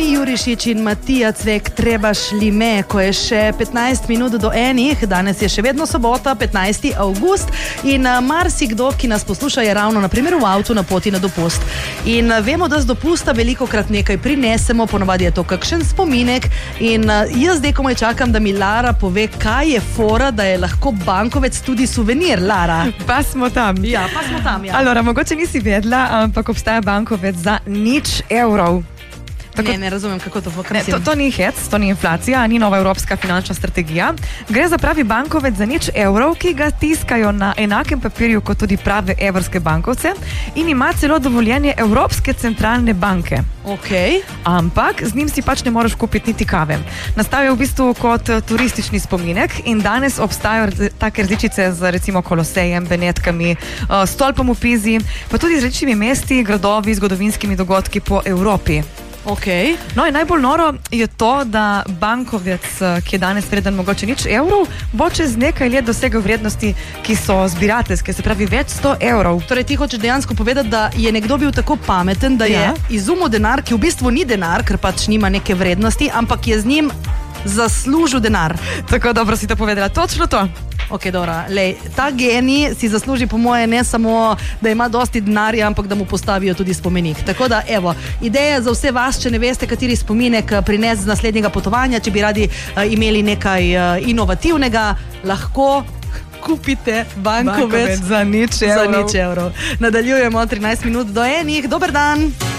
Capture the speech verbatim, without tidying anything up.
Ani Jurišič in Matija Cvek, trebaš li me, ko je še petnajst minut do enih, danes je še vedno sobota, petnajsti avgust in marsikdo, ki nas posluša, je ravno na primer v avtu na poti na dopust. In vemo, da z dopusta velikokrat nekaj prinesemo, ponovadi je to kakšen spominek in jaz zdaj komaj čakam, da mi Lara pove, kaj je fora, da je lahko bankovec tudi suvenir, Lara. Pa smo tam. Ja, pa smo tam, ja. Alora, mogoče nisi vedela, ampak obstaja bankovec za nič evrov. Tako, ne, ne razumem, kako to pokrasim. To, to ni hec, to ni inflacija, ni nova evropska finančna strategija. Gre za pravi bankovec za nič evrov, ki ga tiskajo na enakem papirju kot tudi prave evrske bankovce in ima celo dovoljenje Evropske centralne banke. Okay. Ampak z njim si pač ne moreš kupiti niti kave. Nastal je v bistvu kot turistični spominek in danes obstajajo take različice z recimo Kolosejem, Benetkami, stolpom v Pizi, pa tudi z različnimi mesti, gradovi, zgodovinskimi dogodki po Evropi. Okay. No in najbolj noro je to, da bankovec, ki je danes vreden mogoče nič evrov, bo čez nekaj let dosegel vrednosti, ki so zbirateljske, se pravi več sto evrov. Torej ti hočeš dejansko povedati, da je nekdo bil tako pameten, da je ja. izumil denar, ki v bistvu ni denar, ker pač nima neke vrednosti, ampak je z njim zaslužil denar. Tako dobro si to povedala, točno to. Ok, dobro, lej, ta genij si zasluži po moje ne samo, da ima dosti denarja, ampak da mu postavijo tudi spomenik. Tako da, evo, ideja za vse vas, če ne veste, kateri spominek prines z naslednjega potovanja, če bi radi uh, imeli nekaj uh, inovativnega, lahko kupite bankovec, bankovec za nič evrov. Za nič evrov. Nadaljujemo trinajst minut do enih. Dober dan!